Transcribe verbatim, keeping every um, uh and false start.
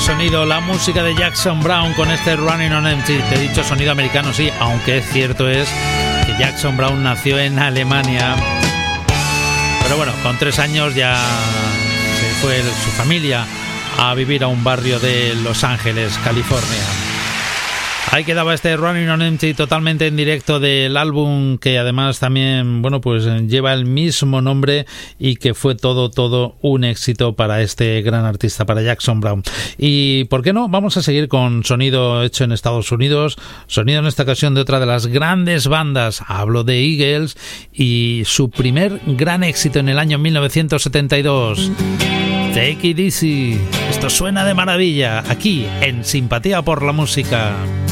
sonido, la música de Jackson Browne con este Running on Empty. Te he dicho sonido americano, sí, aunque es cierto es que Jackson Browne nació en Alemania. Pero bueno, con tres años ya se fue su familia a vivir a un barrio de Los Ángeles, California. Ahí quedaba este Running on Empty totalmente en directo del álbum que además también, bueno, pues lleva el mismo nombre y que fue todo, todo un éxito para este gran artista, para Jackson Browne. Y, ¿por qué no? Vamos a seguir con sonido hecho en Estados Unidos, sonido en esta ocasión de otra de las grandes bandas. Hablo de Eagles y su primer gran éxito en el año mil novecientos setenta y dos. Take it easy. Esto suena de maravilla aquí en Simpatía por la Música.